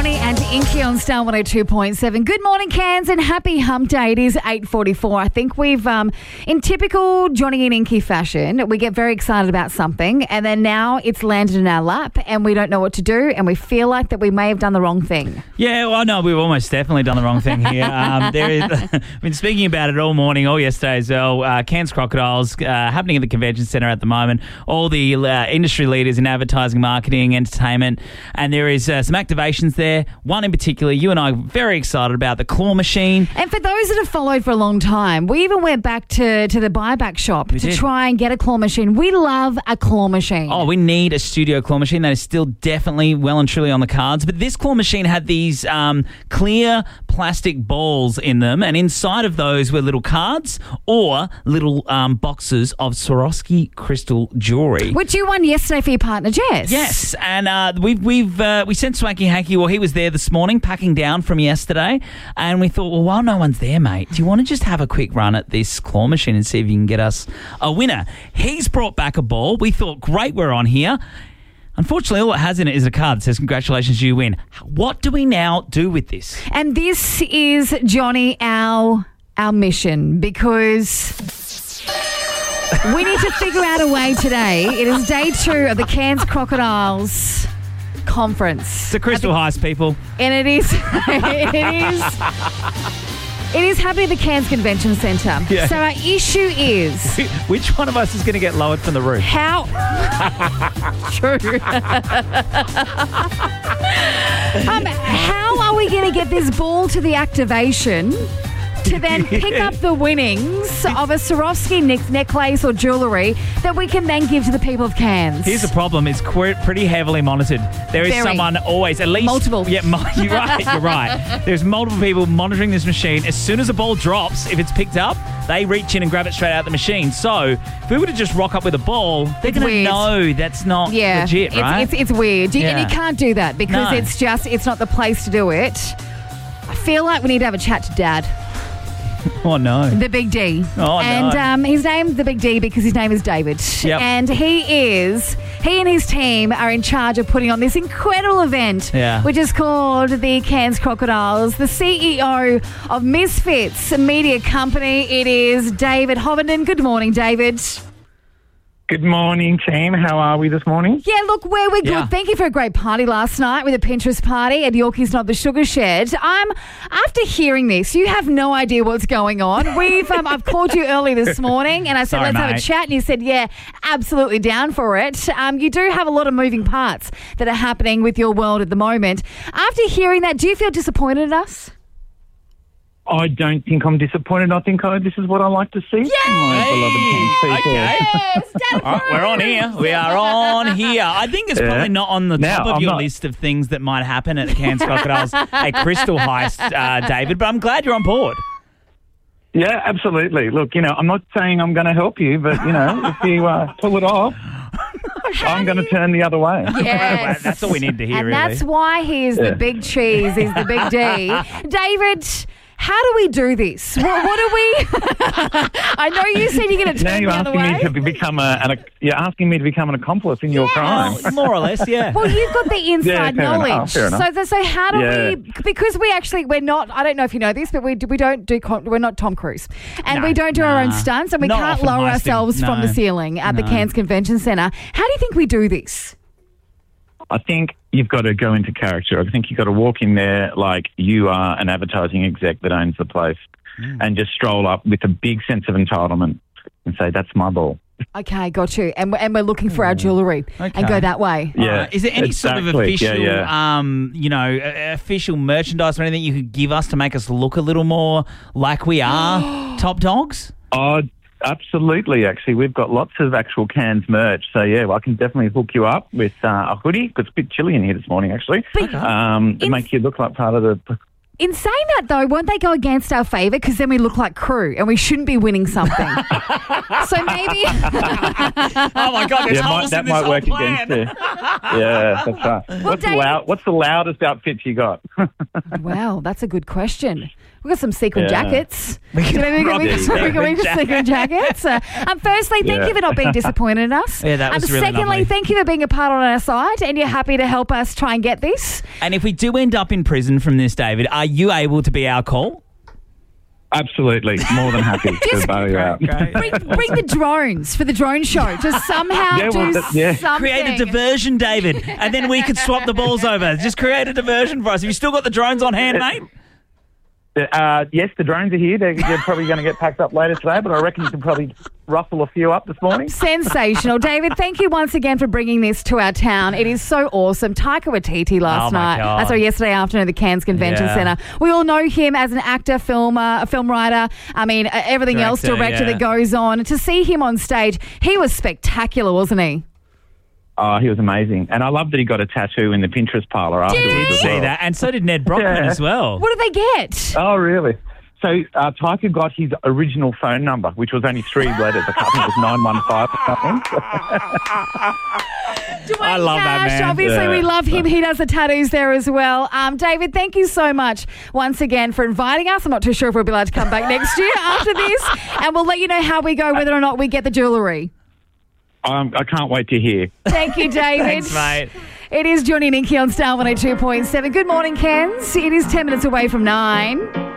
Johnny and Inky on Star 102.7. Good morning, Cairns, and happy hump day. It is 8:44. I think we've, in typical Johnny and Inky fashion, we get very excited about something, and then now it's landed in our lap, and we don't know what to do, and we feel like that we may have done the wrong thing. Yeah, well, no, we've almost definitely done the wrong thing here. We've been speaking about it all morning, all yesterday as well. Cairns Crocodiles happening at the convention centre at the moment. All the industry leaders in advertising, marketing, entertainment, and there is some activations there. One in particular, you and I are very excited about, the claw machine. And for those that have followed for a long time, we even went back to the buyback shop to try and get a claw machine. We love a claw machine. Oh, we need a studio claw machine. That is still definitely well and truly on the cards. But this claw machine had these clear plastic balls in them, and inside of those were little cards or little boxes of Swarovski crystal jewellery. Which you won yesterday for your partner, Jess. Yes, and we sent Swanky Hanky. Well, he was there this morning packing down from yesterday, and we thought, well, while no one's there, mate, do you want to just have a quick run at this claw machine and see if you can get us a winner? He's brought back a ball. We thought, great, we're on here. Unfortunately, all it has in it is a card that says, congratulations, you win. What do we now do with this? And this is, Johnny, our mission, because we need to figure out a way today. It is day 2 of the Cairns Crocodiles conference. It's a crystal heist, people. And it is happening at the Cairns Convention Centre. Yeah. So our issue is... Which one of us is going to get lowered from the roof? How... True. How are we going to get this ball to the activation to then pick up the winnings of a Swarovski necklace or jewellery that we can then give to the people of Cairns? Here's the problem. It's pretty heavily monitored. There is someone always, at least... Multiple. Yeah, you're right. There's multiple people monitoring this machine. As soon as a ball drops, if it's picked up, they reach in and grab it straight out of the machine. So if we were to just rock up with a ball, they're going to know that's not legit, right? It's weird. And you can't do that because it's not the place to do it. I feel like we need to have a chat to Dad. Oh, no. The Big D. Oh, and, no. And he's named the Big D because his name is David. Yep. And he and his team are in charge of putting on this incredible event, which is called the Cairns Crocodiles. The CEO of Misfits Media Company, it is David Hovenden. Good morning, David. Good morning, team. How are we this morning? Yeah, look, we're good. Yeah. Thank you for a great party last night with a Pinterest party at Yorkie's Not the Sugar Shed. After hearing this, you have no idea what's going on. I've called you early this morning and I said, let's have a chat. And you said, yeah, absolutely down for it. You do have a lot of moving parts that are happening with your world at the moment. After hearing that, do you feel disappointed at us? I don't think I'm disappointed. I think this is what I like to see. My beloved people. Okay. Yes, All right, we're on here. We are on here. I think it's probably not on the top of your list of things that might happen at Cairns Crocodiles, a crystal heist, David, but I'm glad you're on board. Yeah, absolutely. Look, I'm not saying I'm going to help you, but, if you pull it off, I'm going to turn the other way. Yes. That's all we need to hear, and really. That's why he's the big cheese. He's the big D. David, how do we do this? What do we... I know you said you're going to turn the other way. Now you're asking me to become an accomplice in your crime. More or less, yeah. Well, you've got the inside knowledge. Fair enough. So how do we... Because we're not... I don't know if you know this, but we're not Tom Cruise. And we don't do our own stunts, and we can't lower ourselves from the ceiling at the Cairns Convention Centre. How do you think we do this? I think you've got to go into character. I think you've got to walk in there like you are an advertising exec that owns the place and just stroll up with a big sense of entitlement and say, that's my ball. Okay, got you. And we're looking for our jewellery and go that way. Yeah. Is there any sort of official, official merchandise or anything you could give us to make us look a little more like we are top dogs? Oh, absolutely, actually. We've got lots of actual Cairns merch. So, I can definitely hook you up with a hoodie, because it's a bit chilly in here this morning, actually. To make you look like part of the... In saying that, though, won't they go against our favour? Because then we look like crew and we shouldn't be winning something. So maybe... Oh, my God, there's holes in this whole work plan. Against you. Yeah, that's right. What's the loudest outfit you got? Wow, that's a good question. We've got some sequin jackets. We can rock the sequin jackets. Firstly, thank you for not being disappointed in us. Yeah, that was really secondly, lovely. thank you for being a part on our side, and you're happy to help us try and get this. And if we do end up in prison from this, David, are you able to be our call? Absolutely. More than happy to bail you out. Great. Bring the drones for the drone show. Just somehow something. Create a diversion, David, and then we could swap the balls over. Just create a diversion for us. Have you still got the drones on hand, mate? Yes, the drones are here. They're probably going to get packed up later today, but I reckon you can probably ruffle a few up this morning. Sensational. David, thank you once again for bringing this to our town. It is so awesome. Taika Waititi last night. God. Yesterday afternoon at the Cairns Convention Centre. We all know him as an actor, filmer, a film writer. I mean, everything else director that goes on. To see him on stage, he was spectacular, wasn't he? Oh, he was amazing. And I love that he got a tattoo in the Pinterest parlour afterwards as well. See that? And so did Ned Brockman as well. What did they get? Oh, really? So Taika got his original phone number, which was only 3 letters. I think it was 915 or something. I love that, man. Obviously, we love him. He does the tattoos there as well. David, thank you so much once again for inviting us. I'm not too sure if we'll be allowed to come back next year after this. And we'll let you know how we go, whether or not we get the jewellery. I can't wait to hear. Thank you, David. Thanks, mate. It is Johnny and Inky on Star 102.7. Good morning, Cairns. It is 10 minutes away from 9.